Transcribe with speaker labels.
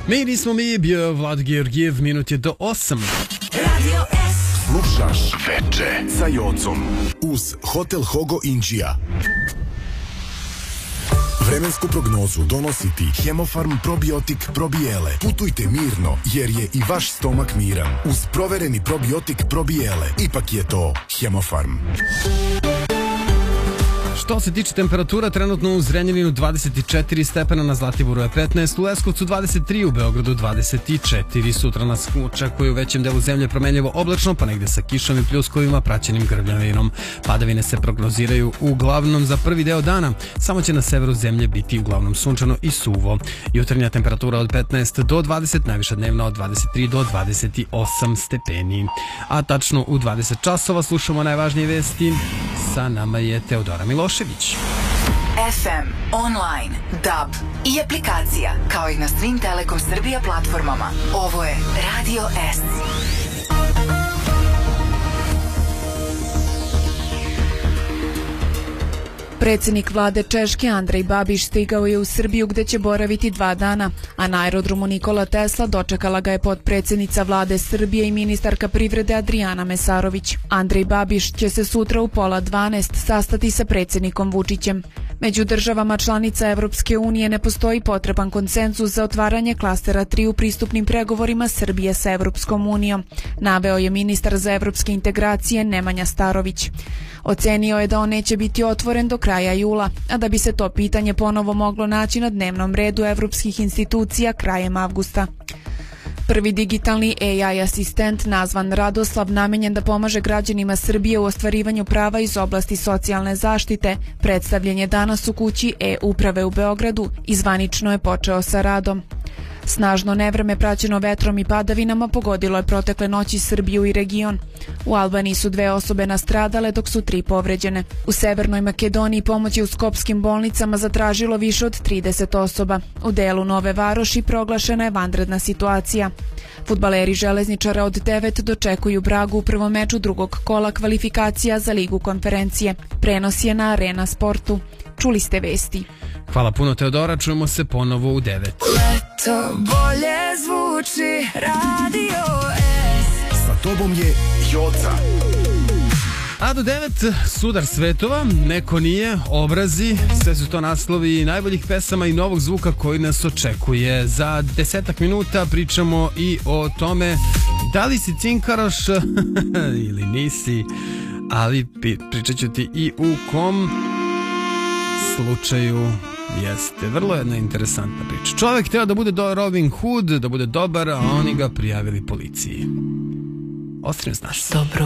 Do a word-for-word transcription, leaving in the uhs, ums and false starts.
Speaker 1: Mi nismo mi, bio je Vlad Georgijev, minut je do osam.
Speaker 2: Radio S.
Speaker 3: Slušaš Veče sa Jocom uz Hotel Hogo Inđija. Vremensku prognozu donosi ti Hemofarm probiotik probijele. Putujte mirno jer je i vaš stomak miran. Uz provereni probiotik probijele. Ipak je to Hemofarm.
Speaker 1: Što se tiče temperatura, trenutno u Zrenjaninu dvadeset četiri stepena, na Zlatiboru je petnaest, u Leskovcu dvadeset tri, u Beogradu dvadeset četiri. Sutra nas očekuje u većem delu zemlje promenljivo oblačno, pa negde sa kišom i pljuskovima praćenim grmljavinom. Padavine se prognoziraju uglavnom za prvi deo dana, samo će na severu zemlje biti uglavnom sunčano i suvo. Jutarnja temperatura od petnaest do dvadeset, najviša dnevna od dvadeset tri do dvadeset osam stepeni. A tačno u dvadeset časova slušamo najvažnije vesti. Sa nama je Teodora Milošević.
Speaker 2: F M, online, D A B i aplikacija, kao i na svim Telekom Srbija platformama. Ovo je Radio S.
Speaker 4: Predsjednik vlade Češke Andrej Babiš stigao je u Srbiju gde će boraviti dva dana, a na aerodromu Nikola Tesla dočekala ga je potpredsjednica vlade Srbije i ministarka privrede Adrijana Mesarović. Andrej Babiš će se sutra u pola dvanaest sastati sa predsjednikom Vučićem. Među državama članica Evropske unije ne postoji potreban konsenzus za otvaranje klastera tri u pristupnim pregovorima Srbije sa Evropskom unijom, naveo je ministar za evropske integracije Nemanja Starović. Ocenio je da on neće biti otvoren do kraja jula, a da bi se to pitanje ponovo moglo naći na dnevnom redu evropskih institucija krajem avgusta. Prvi digitalni A I asistent nazvan Radoslav, namenjen da pomaže građanima Srbije u ostvarivanju prava iz oblasti socijalne zaštite, predstavljen je danas u kući E-uprave u Beogradu i zvanično je počeo sa radom. Snažno nevreme praćeno vetrom i padavinama pogodilo je protekle noći Srbiju i region. U Albaniji su dve osobe nastradale dok su tri povređene. U Severnoj Makedoniji pomoć je u skopskim bolnicama zatražilo više od trideset osoba. U delu Nove Varoši proglašena je vanredna situacija. Fudbaleri Železničara od devet dočekuju Bragu u prvom meču drugog kola kvalifikacija za Ligu konferencije. Prenos je na Arena Sportu. Čuli ste vesti.
Speaker 1: Hvala puno Teodora, čujemo se ponovo u devet.
Speaker 2: Leto bolje zvuči Radio S.
Speaker 3: Sa tobom je Joca.
Speaker 1: A do devet, sudar svetova, neko nije, obrazi, sve su to naslovi najboljih pesama i novog zvuka koji nas očekuje. Za desetak minuta pričamo i o tome da li si cinkaroš ili nisi, ali pričat ću ti i u kom slučaju jeste. Vrlo jedna interesantna priča. Čovjek hteo da bude do Robin Hood, da bude dobar, a oni ga prijavili policiji. Ostri uz nas.
Speaker 2: Dobro